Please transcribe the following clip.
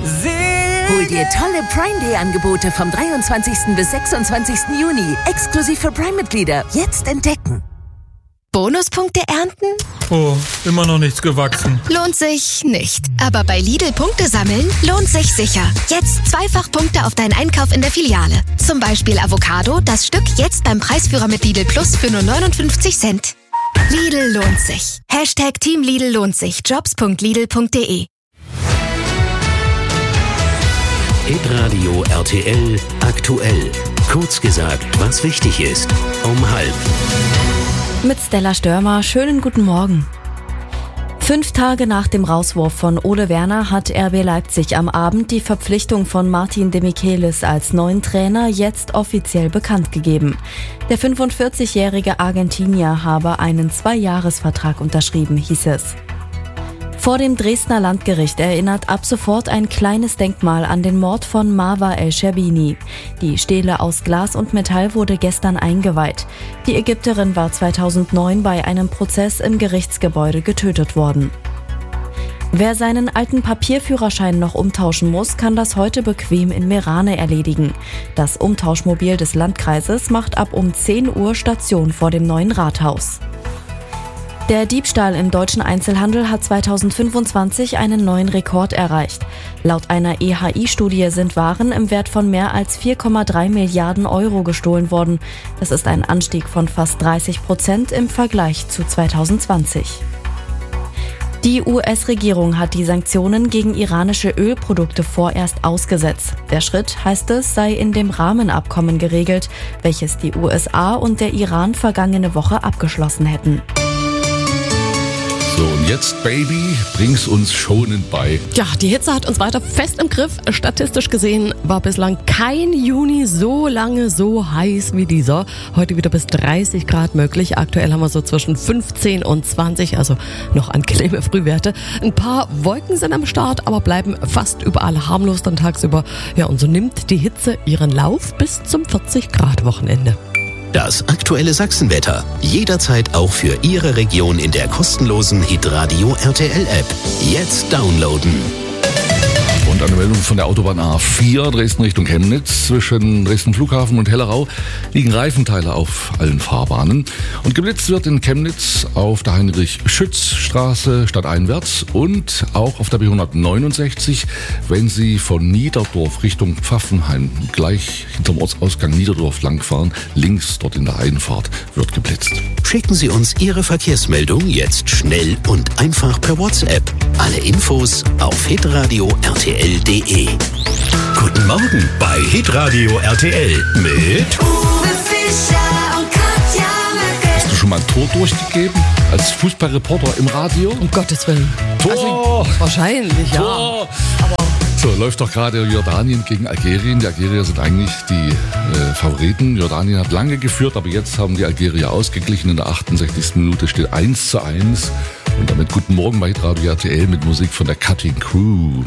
Hol dir tolle Prime Day Angebote vom 23. bis 26. Juni. Exklusiv für Prime-Mitglieder. Jetzt entdecken. Bonuspunkte ernten? Oh, immer noch nichts gewachsen. Lohnt sich nicht. Aber bei Lidl Punkte sammeln lohnt sich sicher. Jetzt zweifach Punkte auf deinen Einkauf in der Filiale. Zum Beispiel Avocado, das Stück jetzt beim Preisführer mit Lidl Plus für nur 59 Cent. Lidl lohnt sich. Hashtag Team Lidl lohnt sich. Jobs.lidl.de. Hitradio RTL aktuell. Kurz gesagt, was wichtig ist. Um 12:30. Mit Stella Störmer, schönen guten Morgen. 5 Tage nach dem Rauswurf von Ole Werner hat RB Leipzig am Abend die Verpflichtung von Martin de Michelis als neuen Trainer jetzt offiziell bekannt gegeben. Der 45-jährige Argentinier habe einen 2-Jahres-Vertrag unterschrieben, hieß es. Vor dem Dresdner Landgericht erinnert ab sofort ein kleines Denkmal an den Mord von Marwa El-Sherbini. Die Stele aus Glas und Metall wurde gestern eingeweiht. Die Ägypterin war 2009 bei einem Prozess im Gerichtsgebäude getötet worden. Wer seinen alten Papierführerschein noch umtauschen muss, kann das heute bequem in Merane erledigen. Das Umtauschmobil des Landkreises macht ab um 10 Uhr Station vor dem neuen Rathaus. Der Diebstahl im deutschen Einzelhandel hat 2025 einen neuen Rekord erreicht. Laut einer EHI-Studie sind Waren im Wert von mehr als 4,3 Milliarden Euro gestohlen worden. Das ist ein Anstieg von fast 30% im Vergleich zu 2020. Die US-Regierung hat die Sanktionen gegen iranische Ölprodukte vorerst ausgesetzt. Der Schritt, heißt es, sei in dem Rahmenabkommen geregelt, welches die USA und der Iran vergangene Woche abgeschlossen hätten. So, und jetzt, Baby, bring's uns schonend bei. Ja, die Hitze hat uns weiter fest im Griff. Statistisch gesehen war bislang kein Juni so lange so heiß wie dieser. Heute wieder bis 30 Grad möglich. Aktuell haben wir so zwischen 15 und 20, also noch angenehme Frühwerte. Ein paar Wolken sind am Start, aber bleiben fast überall harmlos dann tagsüber. Ja, und so nimmt die Hitze ihren Lauf bis zum 40-Grad-Wochenende. Das aktuelle Sachsenwetter. Jederzeit auch für Ihre Region in der kostenlosen Hitradio RTL App. Jetzt downloaden. Und eine Meldung von der Autobahn A4 Dresden Richtung Chemnitz. Zwischen Dresden Flughafen und Hellerau liegen Reifenteile auf allen Fahrbahnen. Und geblitzt wird in Chemnitz auf der Heinrich-Schütz-Straße stadteinwärts und auch auf der B169, wenn Sie von Niederdorf Richtung Pfaffenheim gleich hinterm Ortsausgang Niederdorf langfahren. Links dort in der Einfahrt wird geblitzt. Schicken Sie uns Ihre Verkehrsmeldung jetzt schnell und einfach per WhatsApp. Alle Infos auf hitradio RTL.de. Guten Morgen bei Hitradio RTL mit Uwe Fischer und Katja Möcke. Hast du schon mal ein Tor durchgegeben als Fußballreporter im Radio? Um Gottes Willen. Tor! Also, wahrscheinlich, ja. Tor! So, läuft doch gerade Jordanien gegen Algerien. Die Algerier sind eigentlich die Favoriten. Jordanien hat lange geführt, aber jetzt haben die Algerier ausgeglichen. In der 68. Minute steht 1:1. Und damit guten Morgen bei Hitradio RTL mit Musik von der Cutting Crew.